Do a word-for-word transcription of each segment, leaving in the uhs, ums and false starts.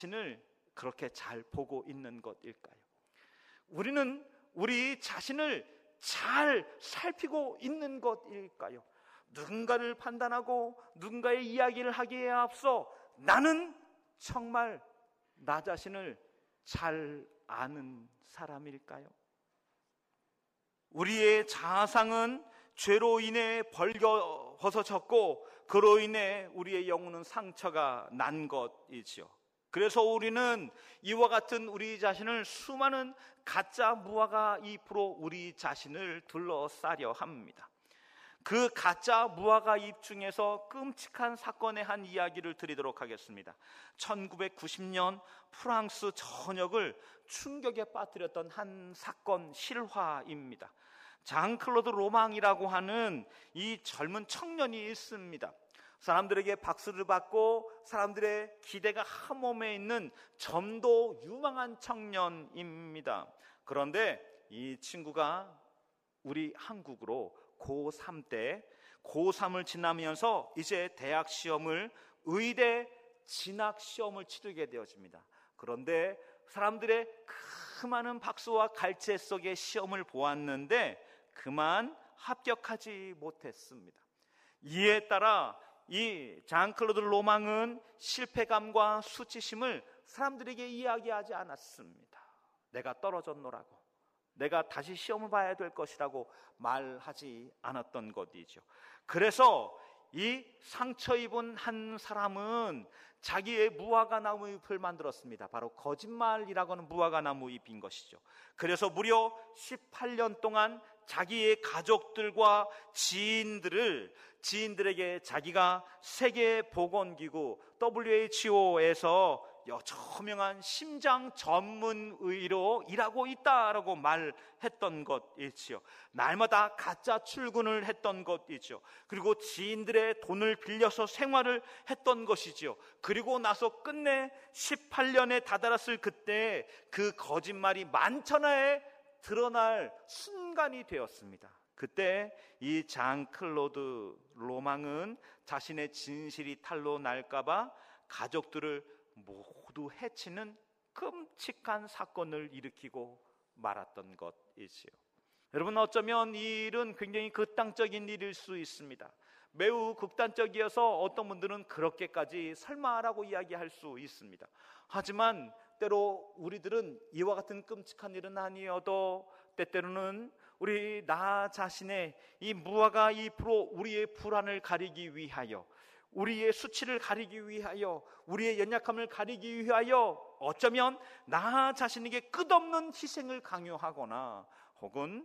자신을 그렇게 잘 보고 있는 것일까요? 우리는 우리 자신을 잘 살피고 있는 것일까요? 누군가를 판단하고 누군가의 이야기를 하기에 앞서 나는 정말 나 자신을 잘 아는 사람일까요? 우리의 자아상은 죄로 인해 벌거벗어졌고 그로 인해 우리의 영혼은 상처가 난 것이지요. 그래서 우리는 이와 같은 우리 자신을 수많은 가짜 무화과 잎으로 우리 자신을 둘러싸려 합니다. 그 가짜 무화과 잎 중에서 끔찍한 사건의 한 이야기를 드리도록 하겠습니다. 천구백구십 년 프랑스 전역을 충격에 빠뜨렸던 한 사건 실화입니다. 장클로드 로망이라고 하는 이 젊은 청년이 있습니다. 사람들에게 박수를 받고 사람들의 기대가 한 몸에 있는 점도 유망한 청년입니다. 그런데 이 친구가 우리 한국으로 고삼 때 고삼을 지나면서 이제 대학 시험을 의대 진학 시험을 치르게 되어집니다. 그런데 사람들의 그 많은 박수와 갈채 속에 시험을 보았는데 그만 합격하지 못했습니다. 이에 따라 이 장클로드 로망은 실패감과 수치심을 사람들에게 이야기하지 않았습니다. 내가 떨어졌노라고, 내가 다시 시험을 봐야 될 것이라고 말하지 않았던 것이죠. 그래서 이 상처 입은 한 사람은 자기의 무화과 나무 잎을 만들었습니다. 바로 거짓말이라고 하는 무화과 나무 잎인 것이죠. 그래서 무려 십팔 년 동안 자기의 가족들과 지인들을 지인들에게 자기가 세계보건기구 더블유에이치오에서 저명한 심장 전문의로 일하고 있다라고 말했던 것이지요. 날마다 가짜 출근을 했던 것이죠. 그리고 지인들의 돈을 빌려서 생활을 했던 것이지요. 그리고 나서 끝내 십팔 년에 다다랐을 그때 그 거짓말이 만천하에 드러날 순간이 되었습니다. 그때 이 장클로드 로망은 자신의 진실이 탄로 날까봐 가족들을 모두 해치는 끔찍한 사건을 일으키고 말았던 것이지요. 여러분, 어쩌면 이 일은 굉장히 극단적인 일일 수 있습니다. 매우 극단적이어서 어떤 분들은 그렇게까지 설마라고 이야기할 수 있습니다. 하지만 때로 우리들은 이와 같은 끔찍한 일은 아니어도 때때로는 우리 나 자신의 이 무화과 잎으로 우리의 불안을 가리기 위하여, 우리의 수치를 가리기 위하여, 우리의 연약함을 가리기 위하여 어쩌면 나 자신에게 끝없는 희생을 강요하거나 혹은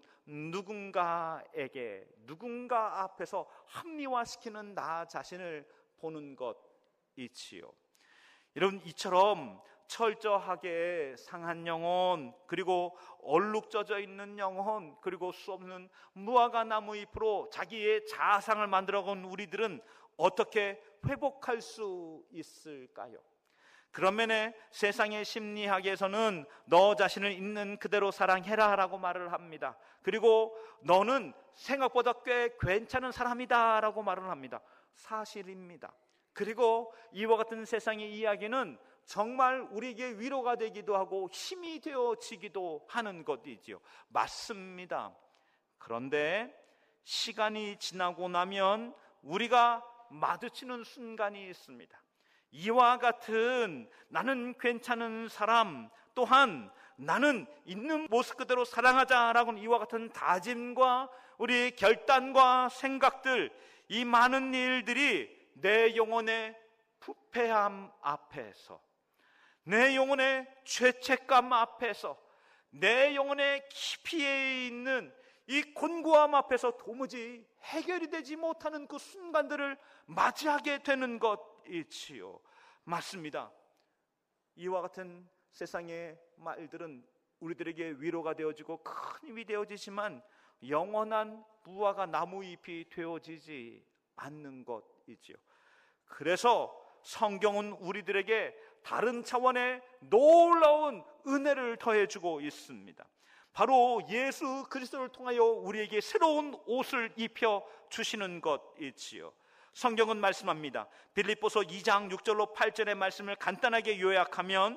누군가에게 누군가 앞에서 합리화시키는 나 자신을 보는 것이지요. 여러분, 이처럼 철저하게 상한 영혼, 그리고 얼룩져져 있는 영혼, 그리고 수없는 무화과 나무 잎으로 자기의 자아상을 만들어온 우리들은 어떻게 회복할 수 있을까요? 그런 면에 세상의 심리학에서는 너 자신을 있는 그대로 사랑해라 라고 말을 합니다. 그리고 너는 생각보다 꽤 괜찮은 사람이다 라고 말을 합니다. 사실입니다. 그리고 이와 같은 세상의 이야기는 정말 우리에게 위로가 되기도 하고 힘이 되어지기도 하는 것이지요. 맞습니다. 그런데 시간이 지나고 나면 우리가 마주치는 순간이 있습니다. 이와 같은 나는 괜찮은 사람, 또한 나는 있는 모습 그대로 사랑하자라고는 이와 같은 다짐과 우리의 결단과 생각들, 이 많은 일들이 내 영혼의 부패함 앞에서, 내 영혼의 죄책감 앞에서, 내 영혼의 깊이에 있는 이 곤고함 앞에서 도무지 해결이 되지 못하는 그 순간들을 맞이하게 되는 것이지요. 맞습니다. 이와 같은 세상의 말들은 우리들에게 위로가 되어지고 큰 힘이 되어지지만 영원한 무화과 나무잎이 되어지지 않는 것이지요. 그래서 성경은 우리들에게 다른 차원의 놀라운 은혜를 더해주고 있습니다. 바로 예수 그리스도를 통하여 우리에게 새로운 옷을 입혀 주시는 것이지요. 성경은 말씀합니다. 빌립보서 이 장 육 절로 팔 절의 말씀을 간단하게 요약하면